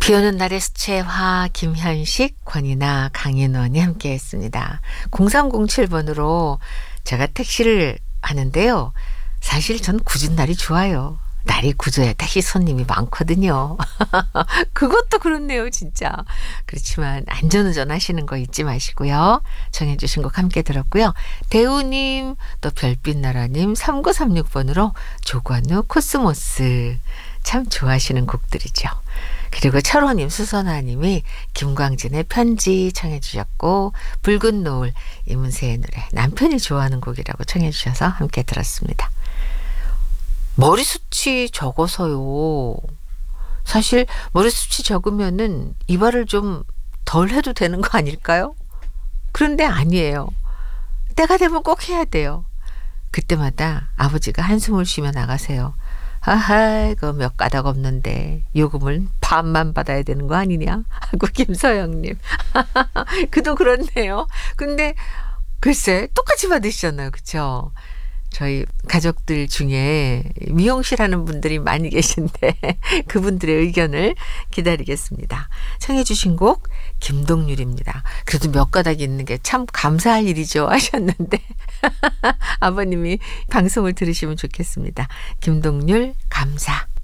비오는 날의 수채화 김현식, 권이나 강인원이 함께했습니다. 0307번으로 제가 택시를 하는데요. 사실 전 굳은 날이 좋아요. 날이 굳어야 택시 손님이 많거든요. 그것도 그렇네요, 진짜. 그렇지만 안전운전 하시는 거 잊지 마시고요. 정해주신 곡 함께 들었고요. 대우님, 또 별빛나라님, 3936번으로 조관우 코스모스. 참 좋아하시는 곡들이죠. 그리고 철호님, 수선화님이 김광진의 편지 청해 주셨고, 붉은 노을, 이문세의 노래, 남편이 좋아하는 곡이라고 청해 주셔서 함께 들었습니다. 머리숱이 적어서요. 사실 머리숱이 적으면은 이발을 좀 덜 해도 되는 거 아닐까요? 그런데 아니에요. 때가 되면 꼭 해야 돼요. 그때마다 아버지가 한숨을 쉬며 나가세요. 아하, 그 몇 가닥 없는데 요금을 반만 받아야 되는 거 아니냐? 하고 김서영님. 그도 그렇네요. 근데 글쎄 똑같이 받으시잖아요. 그쵸? 저희 가족들 중에 미용실 하는 분들이 많이 계신데 그분들의 의견을 기다리겠습니다. 청해 주신 곡 김동률입니다. 그래도 몇 가닥 있는 게 참 감사할 일이죠 하셨는데 아버님이 방송을 들으시면 좋겠습니다. 김동률 감사.